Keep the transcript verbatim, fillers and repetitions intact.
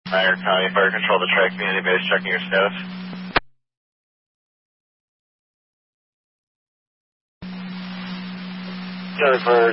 Fire County Fire Control, the Tri Community Base, checking your status. Jennifer